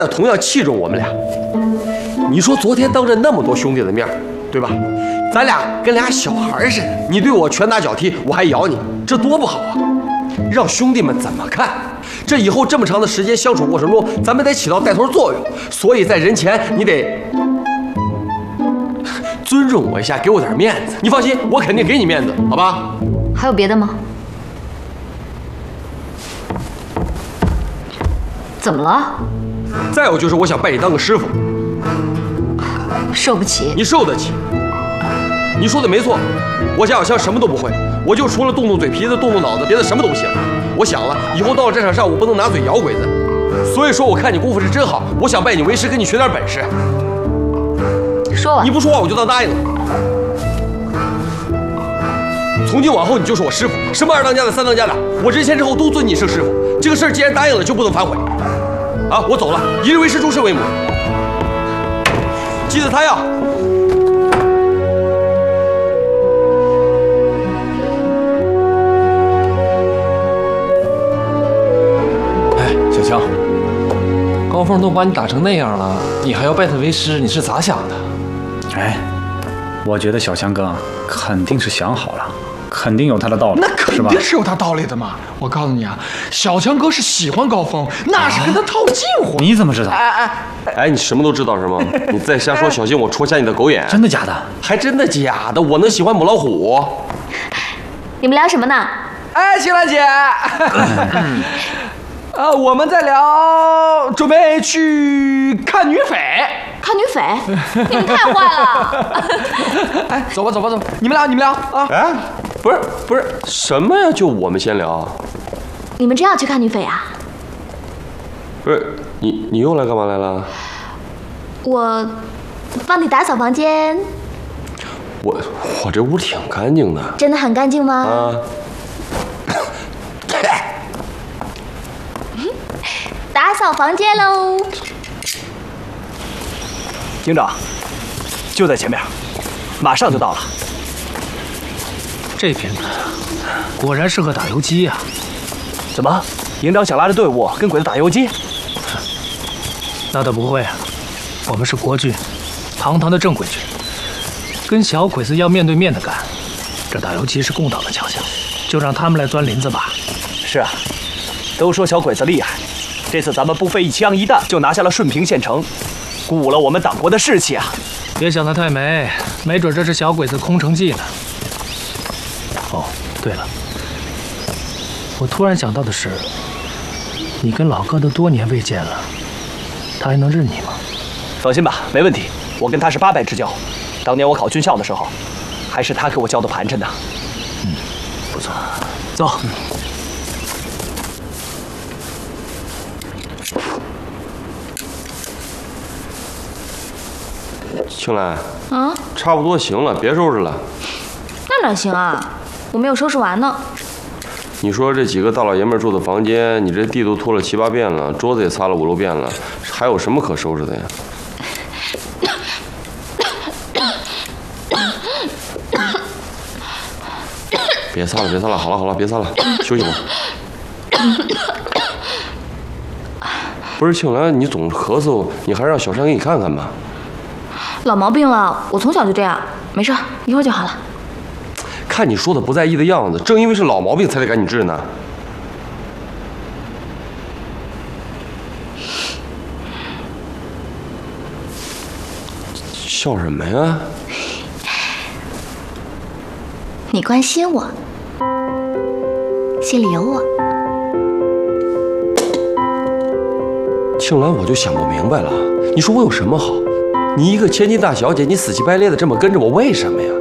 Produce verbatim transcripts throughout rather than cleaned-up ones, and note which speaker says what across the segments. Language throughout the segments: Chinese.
Speaker 1: 同样器重我们俩。你说昨天当着那么多兄弟的面，对吧？咱俩跟俩小孩似的，你对我拳打脚踢，我还咬你，这多不好啊！让兄弟们怎么看？这以后这么长的时间相处过程中，咱们得起到带头作用，所以在人前你得尊重我一下，给我点面子。你放心，我肯定给你面子，好吧？
Speaker 2: 还有别的吗？怎么了？
Speaker 1: 再有就是我想拜你当个师傅。
Speaker 2: 受不起。
Speaker 1: 你受得起？你说的没错，我家小强什么都不会，我就除了动动嘴皮子、动动脑子，别的什么都不行。我想了，以后到了战场上，我不能拿嘴咬鬼子。所以说，我看你功夫是真好，我想拜你为师，跟你学点本事。
Speaker 2: 说完。
Speaker 1: 你不说话，我就当答应了。从今往后，你就是我师傅，什么二当家的、三当家的，我人前之后都尊你是师傅。这个事儿既然答应了，就不能反悔。啊，我走了，一日为师，终身为母。记得他要。
Speaker 3: 哎，小强，高凤都把你打成那样了，你还要拜他为师，你是咋想的？
Speaker 4: 哎，我觉得小强哥肯定是想好了，肯定有他的道理，
Speaker 5: 那肯定是有他道理的嘛！我告诉你啊，小强哥是喜欢高峰，那是跟他套近乎。
Speaker 4: 你怎么知道？
Speaker 5: 哎哎
Speaker 1: 哎，你什么都知道是吗？你再瞎说，小心我戳瞎你的狗眼！
Speaker 4: 真的假的？
Speaker 1: 还真的假的？我能喜欢母老虎？
Speaker 2: 你们聊什么呢？
Speaker 5: 哎，青兰姐，呃，我们在聊准备去看女匪。
Speaker 2: 看女匪？你们太坏了！
Speaker 5: 哎，走吧走吧走吧，你们聊你们聊啊！
Speaker 1: 哎，不是不是什么呀？就我们先聊。
Speaker 2: 你们真要去看女匪啊？
Speaker 1: 不是你你又来干嘛来了？
Speaker 2: 我帮你打扫房间。
Speaker 1: 我我这屋挺干净的。
Speaker 2: 真的很干净吗？
Speaker 1: 啊。
Speaker 2: 打扫房间喽。
Speaker 6: 营长，就在前面，马上就到了。
Speaker 7: 这片子果然适合打游击呀、啊！
Speaker 6: 怎么，营长想拉着队伍跟鬼子打游击？
Speaker 7: 那倒不会啊，我们是国军，堂堂的正规军，跟小鬼子要面对面的干。这打游击是共党的强项，就让他们来钻林子吧。
Speaker 6: 是啊，都说小鬼子厉害，这次咱们不费一枪一弹就拿下了顺平县城。鼓了我们党国的士气啊！
Speaker 7: 别想得太美，没准这是小鬼子空城计呢。哦，对了，我突然想到的是，你跟老哥都多年未见了，他还能认你吗？
Speaker 6: 放心吧，没问题。我跟他是八拜之交，当年我考军校的时候，还是他给我教的盘缠呢。
Speaker 7: 嗯，不错，走。嗯
Speaker 1: 青兰，
Speaker 2: 啊，
Speaker 1: 差不多行了，别收拾了。
Speaker 2: 那哪行啊？我没有收拾完呢。
Speaker 1: 你说这几个大老爷们住的房间，你这地都拖了七八遍了，桌子也擦了五六遍了，还有什么可收拾的呀？别擦了，别擦了，好了好了，别擦了，休息吧。不是青兰，你总咳嗽，你还让小山给你看看吧。
Speaker 2: 老毛病了，我从小就这样，没事，一会儿就好了。
Speaker 1: 看你说的不在意的样子，正因为是老毛病才得赶紧治呢。笑什么呀？
Speaker 2: 你关心我，心里有我。
Speaker 1: 青兰，我就想不明白了，你说我有什么好？你一个千金大小姐，你死乞白赖的这么跟着我，为什么呀？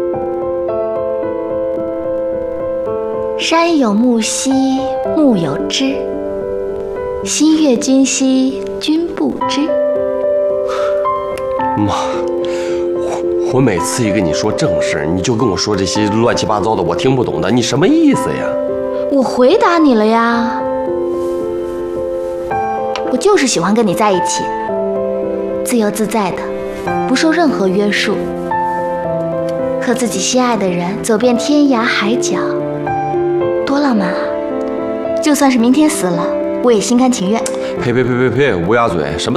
Speaker 2: 山有木兮木有枝，心悦君兮君不知。
Speaker 1: 妈，我我每次一跟你说正事，你就跟我说这些乱七八糟的，我听不懂的，你什么意思呀？
Speaker 2: 我回答你了呀，我就是喜欢跟你在一起。自由自在的，不受任何约束，和自己心爱的人走遍天涯海角，多浪漫啊！就算是明天死了，我也心甘情愿。
Speaker 1: 呸呸呸呸呸！乌鸦嘴，什么